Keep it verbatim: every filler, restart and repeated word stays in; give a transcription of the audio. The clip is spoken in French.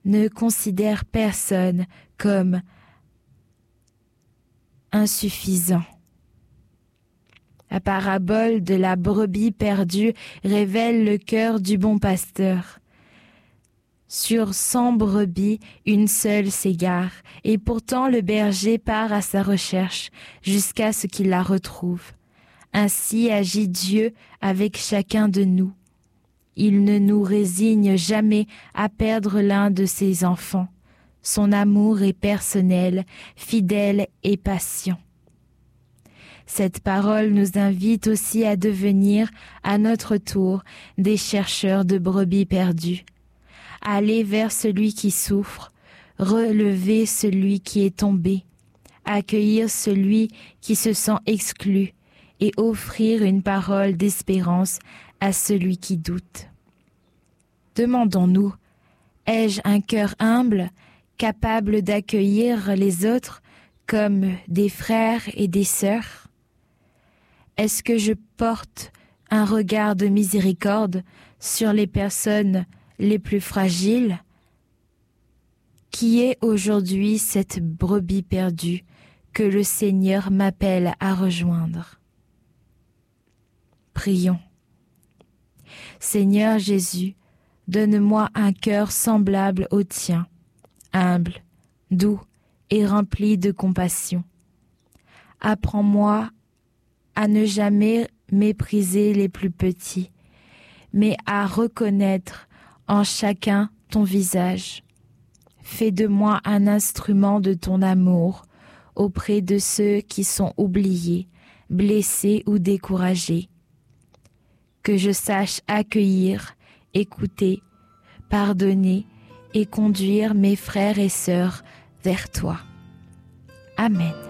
ne considère personne comme insuffisant. La parabole de la brebis perdue révèle le cœur du bon pasteur. Sur cent brebis, une seule s'égare, et pourtant le berger part à sa recherche jusqu'à ce qu'il la retrouve. Ainsi agit Dieu avec chacun de nous. Il ne nous résigne jamais à perdre l'un de ses enfants. Son amour est personnel, fidèle et patient. Cette parole nous invite aussi à devenir, à notre tour, des chercheurs de brebis perdues. Aller vers celui qui souffre, relever celui qui est tombé, accueillir celui qui se sent exclu et offrir une parole d'espérance à celui qui doute. Demandons-nous, ai-je un cœur humble, capable d'accueillir les autres comme des frères et des sœurs? Est-ce que je porte un regard de miséricorde sur les personnes les plus fragiles? Qui est aujourd'hui cette brebis perdue que le Seigneur m'appelle à rejoindre? Prions. Seigneur Jésus, donne-moi un cœur semblable au tien, humble, doux et rempli de compassion. Apprends-moi à ne jamais mépriser les plus petits, mais à reconnaître en chacun ton visage. Fais de moi un instrument de ton amour auprès de ceux qui sont oubliés, blessés ou découragés. Que je sache accueillir, écouter, pardonner et conduire mes frères et sœurs vers toi. Amen.